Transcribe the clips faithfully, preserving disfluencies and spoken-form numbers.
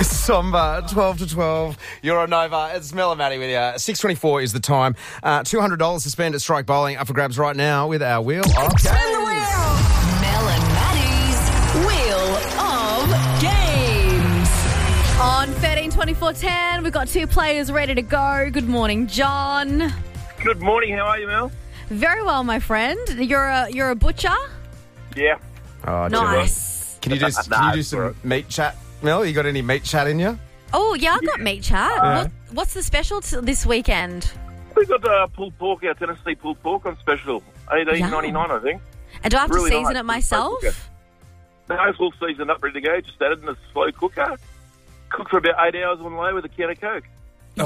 Somber, twelve to twelve. You're on Nova. It's Mel and Maddie with you. six twenty-four is the time. Uh, two hundred dollars to spend at Strike Bowling. Up for grabs right now with our Wheel of Games. Spin the wheel! Mel and Maddie's Wheel of Games. On thirteen twenty-four ten, we've got two players ready to go. Good morning, John. Good morning. How are you, Mel? Very well, my friend. You're a you're a butcher. Yeah. Oh, Nice. Can you do, can you do some meat chat, Mel? You got any meat chat in you? Oh yeah, I got meat chat. Yeah. What, what's the special t- this weekend? We got uh, pulled pork, our Tennessee pulled pork on special. eighteen ninety-nine, I think. And do I have Really to season nice. it myself? No, it's all seasoned up, ready to go. Just add it in a slow cooker. Cook for about eight hours on low with a can of Coke. Yum!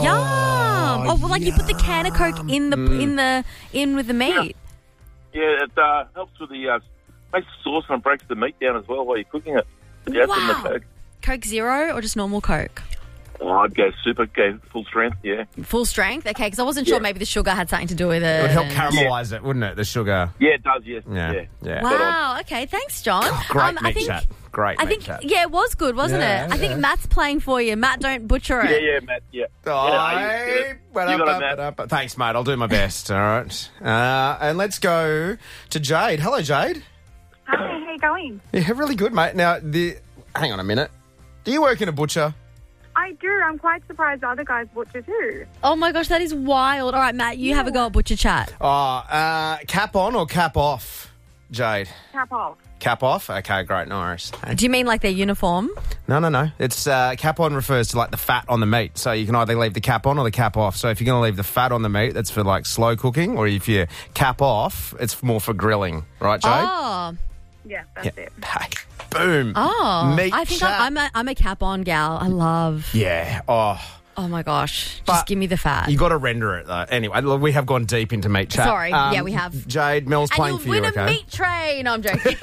Oh, well, like you put the can of Coke in the in the in with the meat. Yeah, it uh, helps with the uh, makes the sauce and breaks the meat down as well while you're cooking it. Yeah, it's in the Wow. Coke. Coke Zero or just normal Coke? Oh, I'd go super, go full strength. Yeah. Full strength? Okay, because I wasn't sure Yeah. maybe the sugar had something to do with it. It would help and- caramelise it, wouldn't it? The sugar. Yeah, it does. Yes. Yeah. Yeah. Yeah. Wow. Okay. Thanks, John. Great Um, I meat think, chat. Great I meat think chat. yeah, it was good, wasn't Yeah, it? I think yeah. Matt's playing for you. Matt, don't butcher Yeah, it. yeah, Matt. Yeah. Oh, yeah, you, hey, but you up, got up, it, Matt. up, up. Thanks, mate. I'll do my best. All right. Uh, and let's go to Jade. Hello, Jade. Hi, how you going? Yeah, really good, mate. Now, the hang on a minute. Do you work in a butcher? I do. I'm quite surprised other guys butcher too. Oh my gosh, that is wild. All right, Matt, you have a go at butcher chat. Oh, uh, cap on or cap off, Jade? Cap off. Cap off? Okay, great. No worries. Do you mean like their uniform? No, no, no. It's uh, cap on refers to like the fat on the meat. So you can either leave the cap on or the cap off. So if you're going to leave the fat on the meat, that's for like slow cooking. Or if you cap off, it's more for grilling. Right, Jade? Oh, Yeah, that's it. Hey, boom. oh. Meat I think chat. I'm, I'm a I'm a cap on gal. I love. Yeah. Oh, Oh my gosh, But just give me the fat. you got to render it though. Anyway, look, we have gone deep into meat chat. Sorry. Yeah, we have. Jade, Mel's and playing you'll for win you, a okay? meat tray. No, I'm joking.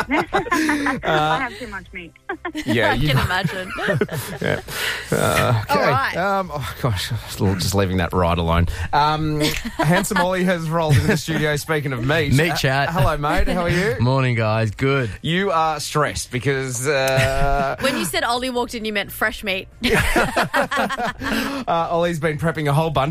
I have too much meat. Yeah, I you can imagine. Okay. All right. Um, oh gosh, just leaving that right alone. Um, Handsome Ollie has rolled into the studio. Speaking of meat, Meat chat. Uh, hello, mate. How are you? Morning, guys. Good. You are stressed because uh, When you said Ollie walked in, you meant fresh meat. uh, Ollie's been prepping a whole bunch